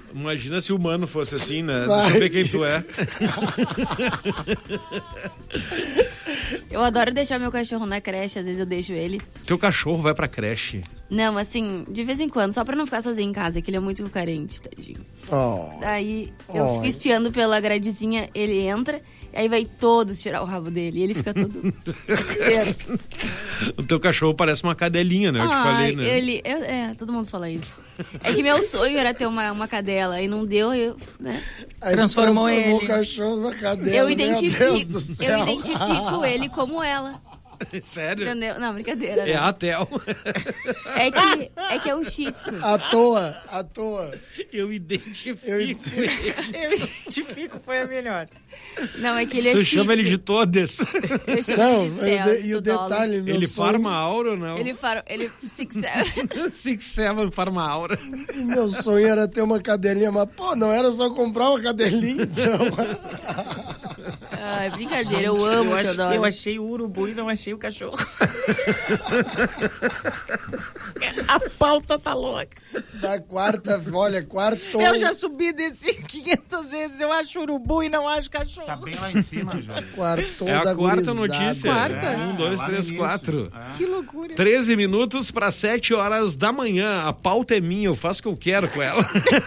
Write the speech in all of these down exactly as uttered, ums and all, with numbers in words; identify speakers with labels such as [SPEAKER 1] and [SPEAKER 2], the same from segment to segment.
[SPEAKER 1] Imagina se o humano fosse assim, né? Vai. Deixa eu ver quem tu é.
[SPEAKER 2] Eu adoro deixar meu cachorro na creche, às vezes eu deixo ele.
[SPEAKER 1] Teu cachorro vai pra creche?
[SPEAKER 2] Não, assim, de vez em quando, só pra não ficar sozinho em casa, que ele é muito carente, tadinho.
[SPEAKER 3] Oh.
[SPEAKER 2] Daí eu
[SPEAKER 3] Oh.
[SPEAKER 2] fico espiando pela gradezinha, ele entra, aí vai todos tirar o rabo dele, e ele fica todo...
[SPEAKER 1] O teu cachorro parece uma cadelinha, né? Eu te
[SPEAKER 2] Ai,
[SPEAKER 1] falei, né?
[SPEAKER 2] Ele, eu, é, todo mundo fala isso. É que meu sonho era ter uma, uma cadela, e não deu, eu, né?
[SPEAKER 3] Aí
[SPEAKER 4] Transformou ele.
[SPEAKER 3] o cachorro numa cadela.
[SPEAKER 2] Eu
[SPEAKER 3] meu
[SPEAKER 2] identifico,
[SPEAKER 3] Deus do céu.
[SPEAKER 2] eu identifico ele como ela.
[SPEAKER 1] Sério?
[SPEAKER 2] Entendeu? Não, brincadeira.
[SPEAKER 1] É
[SPEAKER 2] Não.
[SPEAKER 1] a Tel.
[SPEAKER 2] É que, é que é um shih tzu.
[SPEAKER 3] À toa, à toa.
[SPEAKER 1] Eu identifico.
[SPEAKER 3] Eu
[SPEAKER 1] ele.
[SPEAKER 4] Eu identifico, foi a melhor.
[SPEAKER 2] Não, é que ele é
[SPEAKER 1] Tu
[SPEAKER 2] shih
[SPEAKER 1] chama
[SPEAKER 2] tzu.
[SPEAKER 1] ele de todas.
[SPEAKER 2] Eu chamo
[SPEAKER 3] Não,
[SPEAKER 2] ele de
[SPEAKER 3] eu
[SPEAKER 2] Theo,
[SPEAKER 3] de- e o
[SPEAKER 2] do dólar.
[SPEAKER 3] detalhe, meu
[SPEAKER 1] Ele
[SPEAKER 3] sonho,
[SPEAKER 1] farma aura ou não?
[SPEAKER 2] Ele fala, ele six seven.
[SPEAKER 1] Six Seven farma aura.
[SPEAKER 3] meu sonho era ter uma cadelinha, mas pô, não era só comprar uma cadelinha, então.
[SPEAKER 2] Ai, brincadeira, eu amo
[SPEAKER 4] eu,
[SPEAKER 2] o
[SPEAKER 4] ach,
[SPEAKER 2] Teodoro.
[SPEAKER 4] eu achei o urubu e não achei o cachorro. A pauta tá louca.
[SPEAKER 3] Da quarta, olha, quarto.
[SPEAKER 4] Eu já subi desse quinhentas vezes, eu acho urubu e não acho cachorro.
[SPEAKER 5] Tá bem lá em cima, Jorge.
[SPEAKER 3] Quarto
[SPEAKER 1] É a
[SPEAKER 3] da
[SPEAKER 1] quarta
[SPEAKER 3] gurizada.
[SPEAKER 1] notícia.
[SPEAKER 4] Quarta?
[SPEAKER 1] É, um, dois,
[SPEAKER 5] lá no
[SPEAKER 1] três,
[SPEAKER 5] início.
[SPEAKER 1] quatro.
[SPEAKER 5] Ah.
[SPEAKER 4] Que loucura.
[SPEAKER 1] treze minutos para sete horas da manhã. A pauta é minha, eu faço o que eu quero com ela.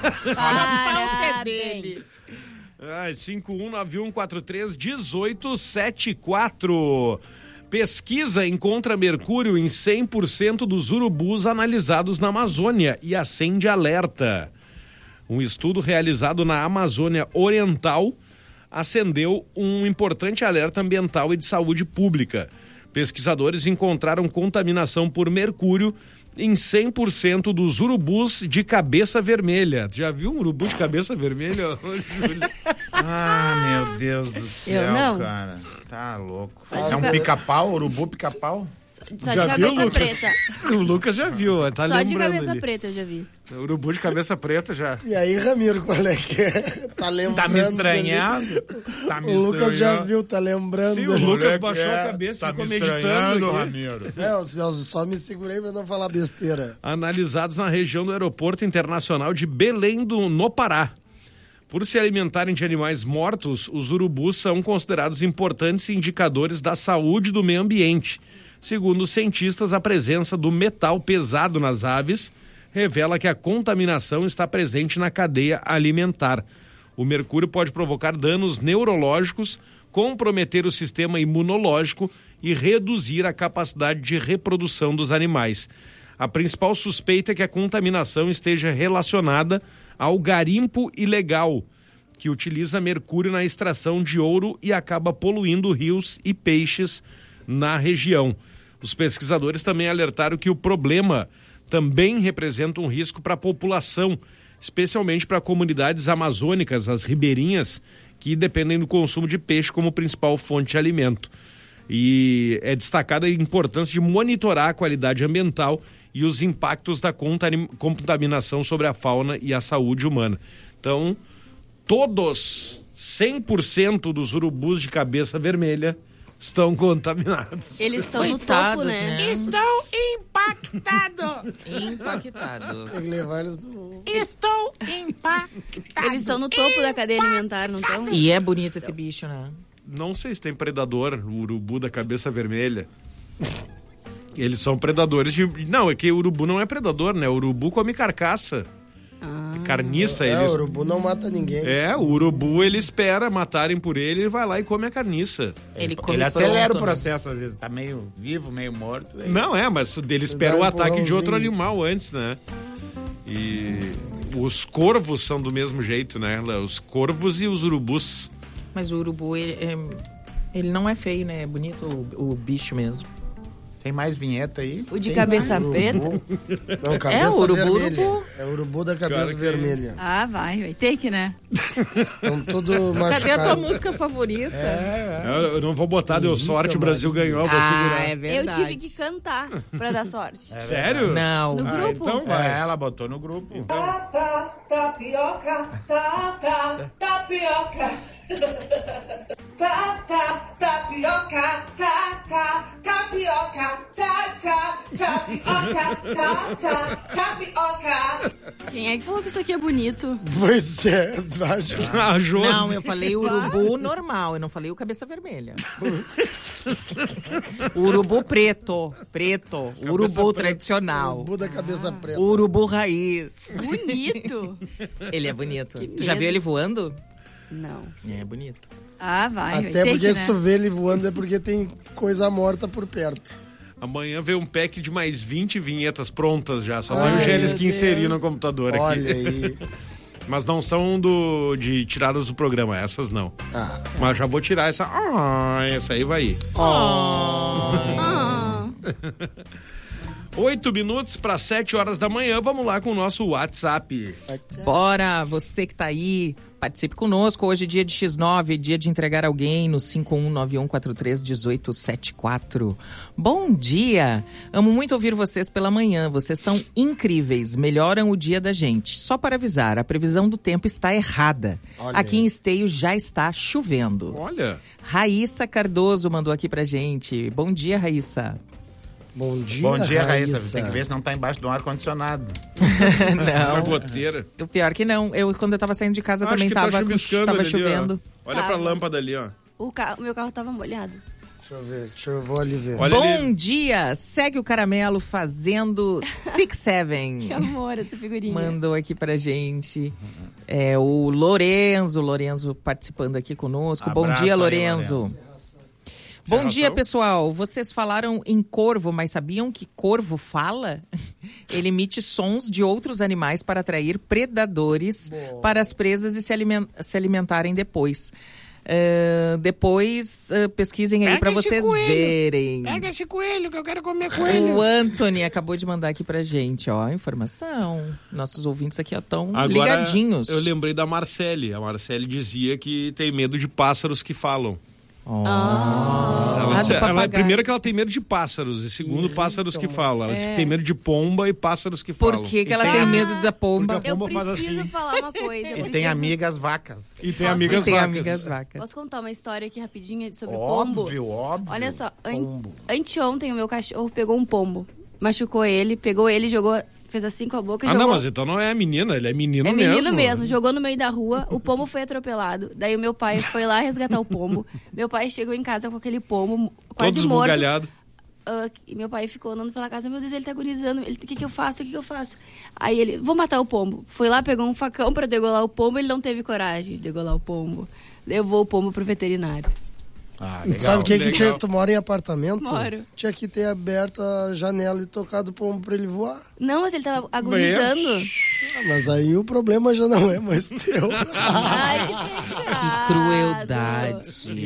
[SPEAKER 2] Parabéns.
[SPEAKER 1] Ai, cinco um nove um quatro três um oito sete quatro. Pesquisa encontra mercúrio em cem por cento dos urubus analisados na Amazônia e acende alerta. Um estudo realizado na Amazônia Oriental acendeu um importante alerta ambiental e de saúde pública. Pesquisadores encontraram contaminação por mercúrio em cem por cento dos urubus de cabeça vermelha. Já viu um urubu de cabeça vermelha, Júlio?
[SPEAKER 5] Ah, meu Deus do céu,
[SPEAKER 2] não.
[SPEAKER 5] cara. Tá louco.
[SPEAKER 2] Só de
[SPEAKER 5] É um
[SPEAKER 2] ca-
[SPEAKER 5] pica-pau, urubu pica-pau?
[SPEAKER 2] Só
[SPEAKER 1] Já
[SPEAKER 2] de
[SPEAKER 1] viu,
[SPEAKER 2] cabeça
[SPEAKER 1] Lucas?
[SPEAKER 2] preta.
[SPEAKER 1] O Lucas já viu, tá
[SPEAKER 2] Só
[SPEAKER 1] lembrando
[SPEAKER 2] de cabeça
[SPEAKER 1] ali.
[SPEAKER 2] preta eu já vi.
[SPEAKER 1] Urubu de cabeça preta já.
[SPEAKER 3] E aí, Ramiro, qual é que é? Tá lembrando?
[SPEAKER 5] Tá me estranhando? Tá me
[SPEAKER 3] O Lucas já
[SPEAKER 5] estranhando.
[SPEAKER 3] viu, tá lembrando.
[SPEAKER 1] Sim, o
[SPEAKER 3] ali.
[SPEAKER 1] Lucas
[SPEAKER 5] Moleque,
[SPEAKER 1] baixou
[SPEAKER 5] é,
[SPEAKER 1] a cabeça e
[SPEAKER 5] tá
[SPEAKER 1] ficou
[SPEAKER 5] me
[SPEAKER 1] meditando
[SPEAKER 5] estranhando,
[SPEAKER 1] aqui.
[SPEAKER 5] Ramiro.
[SPEAKER 3] É, eu só, só me segurei pra não falar besteira.
[SPEAKER 1] Analisados na região do Aeroporto Internacional de Belém do no Pará. Por se alimentarem de animais mortos, os urubus são considerados importantes indicadores da saúde do meio ambiente. Segundo os cientistas, a presença do metal pesado nas aves revela que a contaminação está presente na cadeia alimentar. O mercúrio pode provocar danos neurológicos, comprometer o sistema imunológico e reduzir a capacidade de reprodução dos animais. A principal suspeita é que a contaminação esteja relacionada ao garimpo ilegal, que utiliza mercúrio na extração de ouro e acaba poluindo rios e peixes na região. Os pesquisadores também alertaram que o problema também representa um risco para a população, especialmente para comunidades amazônicas, as ribeirinhas, que dependem do consumo de peixe como principal fonte de alimento. E é destacada a importância de monitorar a qualidade ambiental e os impactos da contaminação sobre a fauna e a saúde humana. Então, todos, cem por cento dos urubus de cabeça vermelha estão contaminados.
[SPEAKER 2] Eles estão no
[SPEAKER 4] Coitados,
[SPEAKER 2] topo, né?
[SPEAKER 4] né?
[SPEAKER 6] Estou impactado.
[SPEAKER 4] Impactado.
[SPEAKER 3] Tem que levar eles no...
[SPEAKER 6] Estou impactado.
[SPEAKER 2] Eles estão no topo da cadeia alimentar, não estão?
[SPEAKER 4] E é bonito esse bicho, né?
[SPEAKER 1] Não sei se tem predador, o urubu da cabeça vermelha. Eles são predadores de... Não, é que o urubu não é predador, né? O urubu come carcaça.
[SPEAKER 2] Ah.
[SPEAKER 1] Carniça,
[SPEAKER 3] É,
[SPEAKER 1] eles...
[SPEAKER 3] o urubu não mata ninguém.
[SPEAKER 1] É, o urubu ele espera matarem por ele, ele vai lá e come a carniça.
[SPEAKER 4] Ele, come
[SPEAKER 5] Ele acelera
[SPEAKER 4] pronto,
[SPEAKER 5] o
[SPEAKER 4] né?
[SPEAKER 5] processo, às vezes tá meio vivo, meio morto. aí-
[SPEAKER 1] Não, é, mas ele espera
[SPEAKER 3] dá um
[SPEAKER 1] o ataque de outro
[SPEAKER 3] empurrãozinho.
[SPEAKER 1] animal antes, né? E os corvos são do mesmo jeito, né? Os corvos e os urubus.
[SPEAKER 4] Mas o urubu, ele, é- ele não é feio, né? É bonito o, o bicho mesmo.
[SPEAKER 5] Tem mais vinheta aí?
[SPEAKER 2] O de
[SPEAKER 5] Tem
[SPEAKER 2] cabeça
[SPEAKER 5] mais.
[SPEAKER 2] preta?
[SPEAKER 3] Não, cabeça
[SPEAKER 4] É, urubu,
[SPEAKER 3] vermelha.
[SPEAKER 4] urubu.
[SPEAKER 3] É o urubu da cabeça
[SPEAKER 1] Cara que-
[SPEAKER 3] vermelha.
[SPEAKER 2] Ah, vai, vai ter que, né?
[SPEAKER 3] Estão tudo
[SPEAKER 4] Cadê a tua
[SPEAKER 3] machucados.
[SPEAKER 4] música favorita?
[SPEAKER 1] Eu, eu não vou botar, deu
[SPEAKER 3] Eita,
[SPEAKER 1] sorte, o Brasil
[SPEAKER 3] Maria.
[SPEAKER 1] ganhou, eu vou segurar.
[SPEAKER 4] é
[SPEAKER 2] Eu tive que cantar pra dar sorte.
[SPEAKER 1] Sério?
[SPEAKER 4] Não.
[SPEAKER 2] No
[SPEAKER 1] Ah,
[SPEAKER 2] grupo.
[SPEAKER 1] então
[SPEAKER 5] É,
[SPEAKER 1] vai.
[SPEAKER 5] ela botou no grupo.
[SPEAKER 7] Tá, tá, tapioca, tá, tá, tapioca. Tá, tá, tapioca, tá, tá, tapioca, tá, tá, tapioca, tá, tá, tapioca.
[SPEAKER 2] Quem é que falou que isso aqui é bonito?
[SPEAKER 3] Pois é, acho que...
[SPEAKER 1] A Josi.
[SPEAKER 4] Não, eu falei urubu normal, eu não falei o cabeça vermelha. Urubu preto, preto, urubu tradicional.
[SPEAKER 3] Urubu da cabeça preta.
[SPEAKER 4] Urubu raiz.
[SPEAKER 2] Bonito.
[SPEAKER 4] Ele é bonito.
[SPEAKER 2] Que
[SPEAKER 4] Tu já
[SPEAKER 2] medo.
[SPEAKER 4] viu ele voando?
[SPEAKER 2] Não.
[SPEAKER 4] É bonito.
[SPEAKER 2] Ah, vai. vai
[SPEAKER 3] Até
[SPEAKER 2] ter
[SPEAKER 3] porque
[SPEAKER 2] que,
[SPEAKER 3] se
[SPEAKER 2] né?
[SPEAKER 3] tu vê ele voando é porque tem coisa morta por perto.
[SPEAKER 1] Amanhã vem um pack de mais vinte vinhetas prontas já. Só
[SPEAKER 3] Ai,
[SPEAKER 1] tem o Gélis
[SPEAKER 3] meu
[SPEAKER 1] que inserir no computador
[SPEAKER 3] Olha
[SPEAKER 1] aqui.
[SPEAKER 3] aí.
[SPEAKER 1] Mas não são do de tiradas do programa, essas não.
[SPEAKER 3] Ah.
[SPEAKER 1] Mas já vou tirar essa. Ah, essa aí vai ir.
[SPEAKER 2] Ah.
[SPEAKER 1] Oito minutos para sete horas da manhã. Vamos lá com o nosso WhatsApp.
[SPEAKER 4] Bora, você que tá aí, participe conosco. Hoje é dia de X nove, dia de entregar alguém no cinco um nove um quatro três um oito sete quatro. Bom dia! Amo muito ouvir vocês pela manhã. Vocês são incríveis, melhoram o dia da gente. Só para avisar, a previsão do tempo está errada.
[SPEAKER 3] Olha
[SPEAKER 4] Aqui
[SPEAKER 3] aí.
[SPEAKER 4] em Esteio já está chovendo.
[SPEAKER 1] Olha.
[SPEAKER 4] Raíssa Cardoso mandou aqui pra gente. Bom dia, Raíssa.
[SPEAKER 3] Bom dia,
[SPEAKER 5] Bom dia, Raíssa.
[SPEAKER 3] Raíssa.
[SPEAKER 5] Tem que ver se não tá embaixo do ar-condicionado.
[SPEAKER 1] Uma
[SPEAKER 4] Não,
[SPEAKER 1] goteira.
[SPEAKER 4] o pior que não. Eu, quando eu tava saindo de casa,
[SPEAKER 1] Acho
[SPEAKER 4] também
[SPEAKER 1] que tá
[SPEAKER 4] tava,
[SPEAKER 1] chuviscando
[SPEAKER 4] tava
[SPEAKER 1] ali, ó.
[SPEAKER 4] chovendo.
[SPEAKER 1] Olha
[SPEAKER 2] Tava.
[SPEAKER 1] pra lâmpada ali, ó.
[SPEAKER 2] O, ca... o meu carro tava molhado.
[SPEAKER 3] Deixa eu ver, deixa eu vou ali ver.
[SPEAKER 1] Olha
[SPEAKER 4] Bom
[SPEAKER 1] ali.
[SPEAKER 4] dia, segue o Caramelo fazendo Six Seven.
[SPEAKER 2] Que amor essa figurinha.
[SPEAKER 4] Mandou aqui pra gente. É, o Lorenzo, Lorenzo participando aqui conosco. Bom
[SPEAKER 5] Abraço
[SPEAKER 4] dia,
[SPEAKER 5] aí,
[SPEAKER 4] Lorenzo.
[SPEAKER 5] Lorenzo.
[SPEAKER 4] Bom
[SPEAKER 1] Sem
[SPEAKER 4] dia,
[SPEAKER 1] razão.
[SPEAKER 4] pessoal. Vocês falaram em corvo, mas sabiam que corvo fala? Ele emite sons de outros animais para atrair predadores para as presas e se, alimen- se alimentarem depois. Uh, depois uh, pesquisem aí
[SPEAKER 6] Pega
[SPEAKER 4] para
[SPEAKER 6] esse
[SPEAKER 4] vocês
[SPEAKER 6] coelho.
[SPEAKER 4] verem.
[SPEAKER 6] Pega esse coelho que eu quero comer coelho.
[SPEAKER 4] O Anthony acabou de mandar aqui pra gente, ó, informação. Nossos ouvintes aqui, ó, tão
[SPEAKER 1] Agora,
[SPEAKER 4] ligadinhos.
[SPEAKER 1] eu lembrei da Marcele. A Marcele dizia que tem medo de pássaros que falam.
[SPEAKER 4] Ó.
[SPEAKER 1] Ela,
[SPEAKER 4] Ah,
[SPEAKER 1] disse-
[SPEAKER 4] do
[SPEAKER 1] ela-
[SPEAKER 4] papagaio.
[SPEAKER 1] primeiro que ela tem medo de pássaros e segundo pássaros que falam. Ela disse que tem medo de pomba e pássaros que
[SPEAKER 4] Por
[SPEAKER 1] falam.
[SPEAKER 4] que, que ela
[SPEAKER 5] E
[SPEAKER 4] tem
[SPEAKER 5] tem-
[SPEAKER 4] medo da pomba?
[SPEAKER 1] Porque a
[SPEAKER 2] Eu
[SPEAKER 1] pomba faz
[SPEAKER 2] preciso
[SPEAKER 1] assim.
[SPEAKER 2] falar uma coisa. eu
[SPEAKER 5] E tem
[SPEAKER 2] preciso-
[SPEAKER 5] amigas vacas.
[SPEAKER 1] E tem
[SPEAKER 2] Posso-
[SPEAKER 1] amigas
[SPEAKER 4] Tem
[SPEAKER 1] vacas.
[SPEAKER 4] amigas vacas.
[SPEAKER 2] Posso contar uma história aqui rapidinha sobre pombo?
[SPEAKER 5] Óbvio, óbvio.
[SPEAKER 2] Olha só, an-
[SPEAKER 3] Pombo.
[SPEAKER 2] anteontem o meu cachorro pegou um pombo. Machucou ele, pegou ele, jogou, fez assim com a boca e
[SPEAKER 1] Ah,
[SPEAKER 2] jogou.
[SPEAKER 1] não, mas então não é a menina, ele é menino
[SPEAKER 2] É
[SPEAKER 1] mesmo.
[SPEAKER 2] menino mesmo, jogou no meio da rua, o pombo foi atropelado. Daí o meu pai foi lá resgatar o pombo. Meu pai chegou em casa com aquele pombo quase
[SPEAKER 1] Todos
[SPEAKER 2] morto.
[SPEAKER 1] esbugalhados.
[SPEAKER 2] Ah, e meu pai ficou andando pela casa, meu Deus, ele tá agonizando, ele, o que que eu faço, o que que eu faço? Aí ele, vou matar o pombo. Foi lá, pegou um facão pra degolar o pombo, ele não teve coragem de degolar o pombo. Levou o pombo pro veterinário.
[SPEAKER 5] Ah, legal.
[SPEAKER 3] Sabe o que, que
[SPEAKER 1] legal.
[SPEAKER 3] tinha? Tu mora em apartamento?
[SPEAKER 2] Moro.
[SPEAKER 3] Tinha que ter aberto a janela e tocado o pombo pra ele voar.
[SPEAKER 2] Não, mas ele tava agonizando.
[SPEAKER 3] Ah, mas aí o problema já não é mais teu.
[SPEAKER 2] Ai, que
[SPEAKER 4] Que
[SPEAKER 2] pecado.
[SPEAKER 4] crueldade.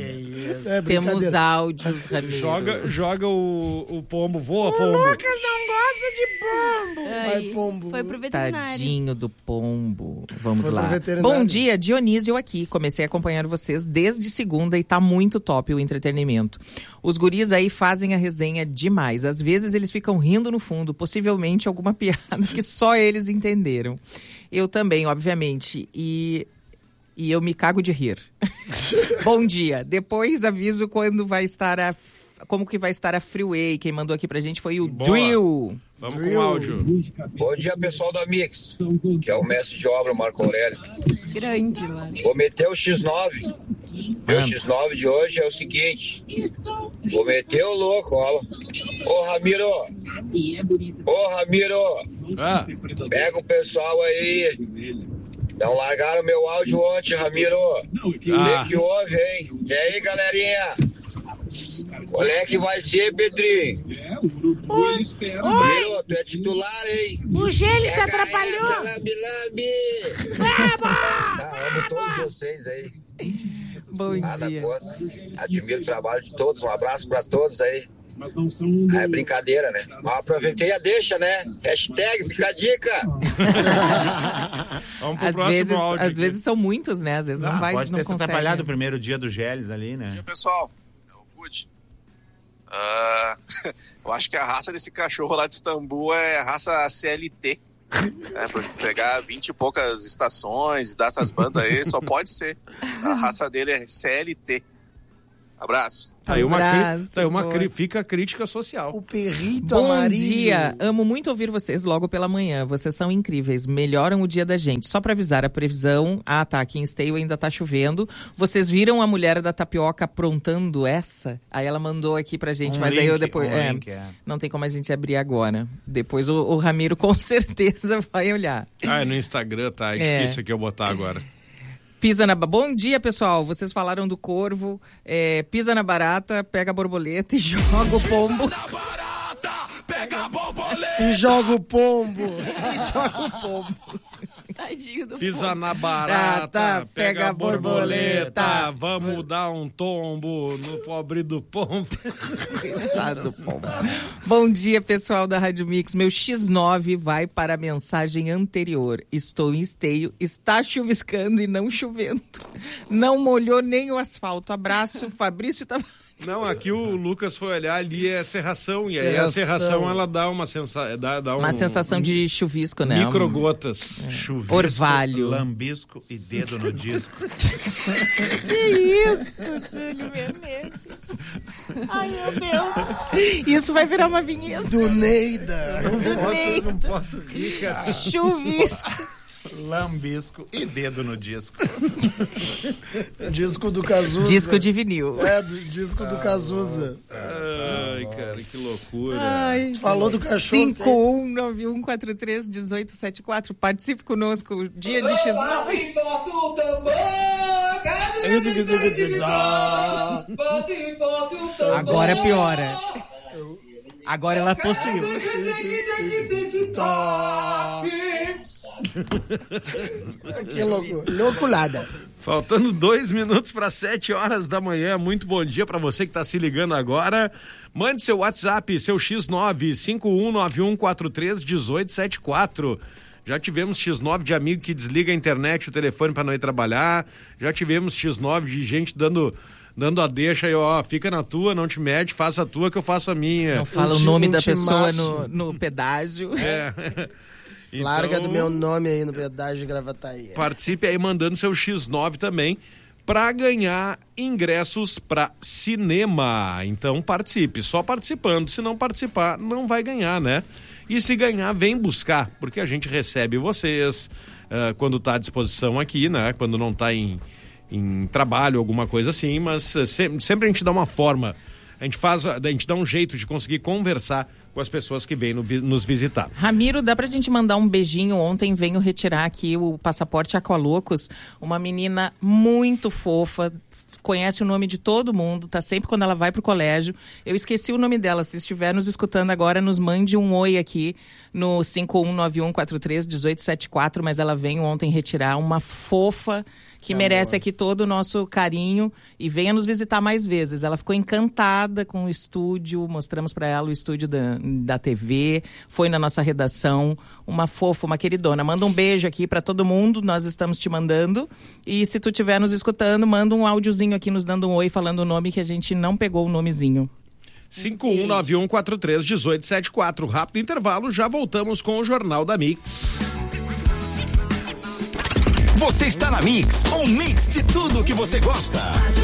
[SPEAKER 3] É
[SPEAKER 4] Temos
[SPEAKER 3] brincadeira.
[SPEAKER 4] áudios, Ramiro.
[SPEAKER 1] Joga, joga o, o pombo, voa pombo.
[SPEAKER 6] Lucas não gosta de pombo.
[SPEAKER 2] Ai,
[SPEAKER 3] Vai, pombo.
[SPEAKER 2] Foi pro veterinário.
[SPEAKER 4] Tadinho do pombo. Vamos
[SPEAKER 3] Foi pro
[SPEAKER 4] lá.
[SPEAKER 3] veterinário.
[SPEAKER 4] Bom dia, Dionísio aqui. Comecei a acompanhar vocês desde segunda e tá muito top o entretenimento. Os guris aí fazem a resenha demais. Às vezes eles ficam rindo no fundo, possivelmente alguma piada que só eles entenderam. Eu também, obviamente. E, e eu me cago de rir. Bom dia. Depois aviso quando vai estar a... Como que vai estar a Freeway. Quem mandou aqui pra gente foi o
[SPEAKER 1] Boa.
[SPEAKER 4] Drill.
[SPEAKER 1] Vamos com o áudio.
[SPEAKER 8] Bom dia, pessoal da Mix, que é o mestre de obra, Marco Aurélio.
[SPEAKER 2] Grande, mano.
[SPEAKER 8] Vou meter o X nove. Meu X nove de hoje é o seguinte. Vou meter o louco, ó. Ô, Ramiro. Ô, Ramiro.
[SPEAKER 1] Ah,
[SPEAKER 8] Pega o pessoal aí. Não largaram meu áudio ontem, Ramiro. O
[SPEAKER 1] Ah.
[SPEAKER 8] que que houve, hein? E aí, galerinha? Qual é que vai ser, Pedrinho?
[SPEAKER 6] Oi,
[SPEAKER 8] Ramiro, tu é titular, hein?
[SPEAKER 6] o Gêlis se
[SPEAKER 8] Pega
[SPEAKER 6] atrapalhou.
[SPEAKER 8] essa, lambe, lambe. Ah, amo todos vocês aí.
[SPEAKER 4] Bom
[SPEAKER 8] Nada
[SPEAKER 4] dia.
[SPEAKER 8] contra. Admiro o trabalho de todos. Um abraço pra todos aí. Ah, é brincadeira, né? Mas aproveitei a deixa, né? Hashtag, fica a dica.
[SPEAKER 1] vamos pro
[SPEAKER 4] Às
[SPEAKER 1] próximo
[SPEAKER 4] vezes,
[SPEAKER 1] áudio.
[SPEAKER 4] às
[SPEAKER 1] aqui.
[SPEAKER 4] vezes são muitos, né? Às vezes não
[SPEAKER 5] Ah,
[SPEAKER 4] vai,
[SPEAKER 5] pode
[SPEAKER 4] não
[SPEAKER 5] ter se
[SPEAKER 4] consegue.
[SPEAKER 5] atrapalhado o primeiro dia do Gélis ali, né?
[SPEAKER 9] Bom dia, pessoal. É o Wood. Ah, eu acho que a raça desse cachorro lá de Istambul é a raça C L T. É, pra pegar vinte e poucas estações e dar essas bandas aí, só pode ser. A raça dele é C L T. Abraço.
[SPEAKER 1] Tá aí uma,
[SPEAKER 4] Abraço,
[SPEAKER 1] cri... tá aí uma
[SPEAKER 4] boa.
[SPEAKER 1] cri... fica a crítica social.
[SPEAKER 3] O perrito
[SPEAKER 4] Bom
[SPEAKER 3] amarillo.
[SPEAKER 4] dia, amo muito ouvir vocês logo pela manhã. Vocês são incríveis, melhoram o dia da gente. Só pra avisar a previsão, ah tá, aqui em Esteio ainda tá chovendo. Vocês viram a mulher da tapioca aprontando essa? Aí ela mandou aqui pra gente,
[SPEAKER 5] Um
[SPEAKER 4] mas
[SPEAKER 5] link,
[SPEAKER 4] aí eu depois...
[SPEAKER 5] um
[SPEAKER 4] é,
[SPEAKER 5] link, é.
[SPEAKER 4] não tem como a gente abrir agora. Depois o, o Ramiro com certeza vai olhar.
[SPEAKER 1] Ah, no Instagram tá, é
[SPEAKER 4] É.
[SPEAKER 1] difícil aqui eu botar agora.
[SPEAKER 4] Pisa na... Bom dia, pessoal. Vocês falaram do corvo. É, pisa na barata, pega a borboleta e joga o pombo.
[SPEAKER 3] E joga o pombo.
[SPEAKER 4] E joga o pombo.
[SPEAKER 2] Tadinho do
[SPEAKER 1] Pisa
[SPEAKER 2] povo.
[SPEAKER 1] na barata,
[SPEAKER 4] Barata,
[SPEAKER 1] pega a borboleta,
[SPEAKER 4] borboleta.
[SPEAKER 1] vamos dar um tombo no pobre do pombo.
[SPEAKER 4] Bom dia, pessoal da Rádio Mix. Meu X nove vai para a mensagem anterior. Estou em Esteio, está chuviscando e não chovendo. Não molhou nem o asfalto. Abraço, Fabrício Tavares.
[SPEAKER 1] Não, aqui o Lucas foi olhar, ali é serração, e aí a
[SPEAKER 3] Serração.
[SPEAKER 1] serração ela dá uma, sensa... dá, dá um...
[SPEAKER 4] Uma sensação de chuvisco, né?
[SPEAKER 1] microgotas.
[SPEAKER 5] Chuvisco,
[SPEAKER 4] Orvalho.
[SPEAKER 5] lambisco e dedo no disco.
[SPEAKER 4] Que isso, Júlio Menezes. Ai, meu Deus. Isso vai virar uma vinheta.
[SPEAKER 3] Do Neida.
[SPEAKER 1] Eu não posso rir, cara.
[SPEAKER 4] Chuvisco.
[SPEAKER 5] Lambisco e dedo no disco.
[SPEAKER 3] Disco do Cazuza.
[SPEAKER 4] Disco de vinil.
[SPEAKER 3] É, do disco do Cazuza.
[SPEAKER 1] Ai, cara, que loucura.
[SPEAKER 4] Ai.
[SPEAKER 3] Falou do cachorro.
[SPEAKER 4] cinco um nove um quatro três um oito sete quatro. Participe conosco. Dia de X nove.
[SPEAKER 7] Bate forte o tambor, bate forte o tambor.
[SPEAKER 4] Agora piora. Agora ela possuiu.
[SPEAKER 3] Que louco. Louculada.
[SPEAKER 1] Faltando dois minutos para sete horas da manhã. Muito bom dia para você que está se ligando agora. Mande seu WhatsApp, seu X nove cinco um nove um quatro três um oito sete quatro. Já tivemos X nove de amigo que desliga a internet, o telefone para não ir trabalhar. Já tivemos X nove de gente dando, dando a deixa e ó, fica na tua, não te mete, faça a tua que eu faço a minha.
[SPEAKER 4] Não fala o
[SPEAKER 3] Inti-
[SPEAKER 4] nome da pessoa
[SPEAKER 3] intimaço.
[SPEAKER 4] no, no pedágio.
[SPEAKER 1] É. Então,
[SPEAKER 3] Larga do meu nome aí no pedágio de Gravataí.
[SPEAKER 1] participe aí mandando seu X nove também para ganhar ingressos para cinema. Então participe, só participando. Se não participar, não vai ganhar, né? E se ganhar, vem buscar, porque a gente recebe vocês uh, quando está à disposição aqui, né? Quando não está em, em trabalho, alguma coisa assim, mas uh, sempre, sempre a gente dá uma forma. A gente faz, a gente dá um jeito de conseguir conversar com as pessoas que vêm no, nos visitar.
[SPEAKER 4] Ramiro, dá pra gente mandar um beijinho? Ontem venho retirar aqui o passaporte Aqualocos, uma menina muito fofa, conhece o nome de todo mundo, tá sempre quando ela vai pro colégio. Eu esqueci o nome dela, se estiver nos escutando agora, nos mande um oi aqui no cinco um nove um quatro três um oito sete quatro, mas ela veio ontem retirar, uma fofa que merece aqui todo o nosso carinho e venha nos visitar mais vezes. Ela ficou encantada com o estúdio, mostramos para ela o estúdio da, da T V, foi na nossa redação, uma fofa, uma queridona. Manda um beijo aqui para todo mundo, nós estamos te mandando, e se tu estiver nos escutando, manda um áudiozinho aqui nos dando um oi, falando o nome que a gente não pegou o nomezinho.
[SPEAKER 1] cinco um nove um quatro três um oito sete quatro. Rápido intervalo, já voltamos com o Jornal da Mix.
[SPEAKER 10] Você está na Mix, um mix de tudo que você gosta.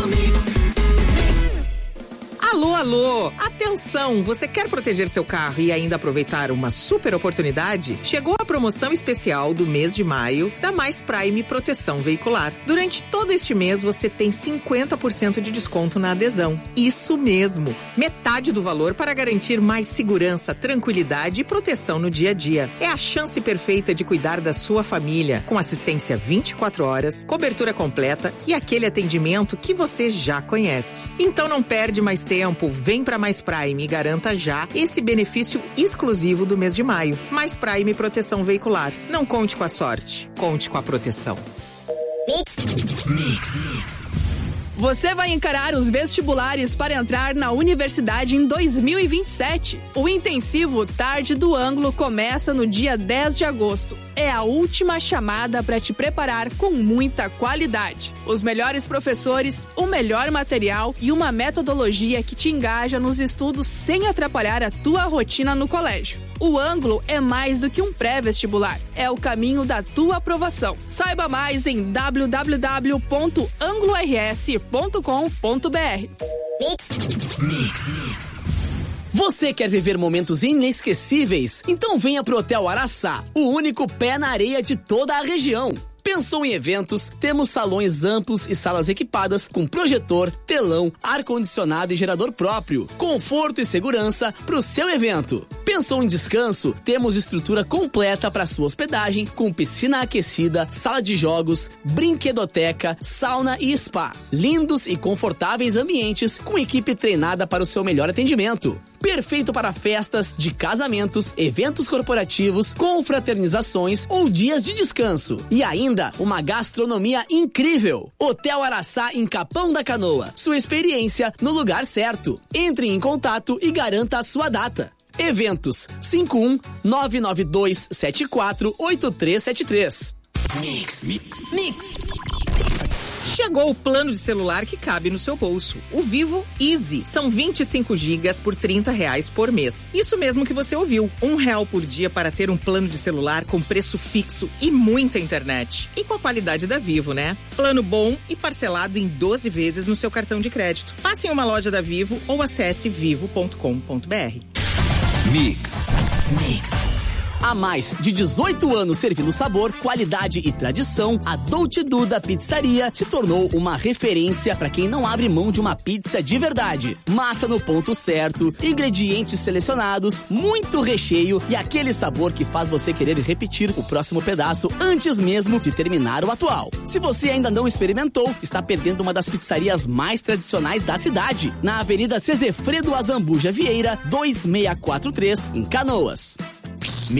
[SPEAKER 4] Alô, alô! Atenção! Você quer proteger seu carro e ainda aproveitar uma super oportunidade? Chegou a promoção especial do mês de maio da Mais Prime Proteção Veicular. Durante todo este mês você tem cinquenta por cento de desconto na adesão. Isso mesmo! Metade do valor para garantir mais segurança, tranquilidade e proteção no dia a dia. É a chance perfeita de cuidar da sua família, com assistência vinte e quatro horas, cobertura completa e aquele atendimento que você já conhece. Então não perde mais tempo. Vem para Mais Prime e garanta já esse benefício exclusivo do mês de maio. Mais Prime Proteção Veicular. Não conte com a sorte, conte com a proteção.
[SPEAKER 10] Mix. Mix.
[SPEAKER 11] Você vai encarar os vestibulares para entrar na universidade em dois mil e vinte e sete. O intensivo Tarde do Ângulo começa no dia dez de agosto. é a última chamada para te preparar com muita qualidade. Os melhores professores, o melhor material e uma metodologia que te engaja nos estudos sem atrapalhar a tua rotina no colégio. O Ângulo é mais do que um pré-vestibular, é o caminho da tua aprovação. Saiba mais em w w w ponto anglo r s ponto com ponto b r.
[SPEAKER 12] Mix. Você quer viver momentos inesquecíveis? Então venha pro Hotel Araçá, o único pé na areia de toda a região. Pensou em eventos? Temos salões amplos e salas equipadas com projetor, telão, ar-condicionado e gerador próprio. Conforto e segurança para o seu evento. Pensou em descanso? Temos estrutura completa para sua hospedagem com piscina aquecida, sala de jogos, brinquedoteca, sauna e spa. Lindos e confortáveis ambientes com equipe treinada para o seu melhor atendimento. Perfeito para festas de casamentos, eventos corporativos, confraternizações ou dias de descanso. E ainda uma gastronomia incrível. Hotel Araçá em Capão da Canoa. Sua experiência no lugar certo. Entre em contato e garanta a sua data. Eventos cinco um nove nove dois sete quatro oito três sete três.
[SPEAKER 4] Mix. Mix. Mix. Chegou o plano de celular que cabe no seu bolso. O Vivo Easy. São vinte e cinco gigas por trinta reais por mês. Isso mesmo que você ouviu. Um real por dia para ter um plano de celular com preço fixo e muita internet. E com a qualidade da Vivo, né? Plano bom e parcelado em doze vezes no seu cartão de crédito. Passe em uma loja da Vivo ou acesse vivo ponto com ponto b r.
[SPEAKER 12] Mix. Mix. Há mais de dezoito anos servindo sabor, qualidade e tradição, a Dolce Duda Pizzaria se tornou uma referência para quem não abre mão de uma pizza de verdade. Massa no ponto certo, ingredientes selecionados, muito recheio e aquele sabor que faz você querer repetir o próximo pedaço antes mesmo de terminar o atual. Se você ainda não experimentou, está perdendo uma das pizzarias mais tradicionais da cidade, na Avenida Cezefredo Azambuja Vieira, dois seis quatro três, em Canoas.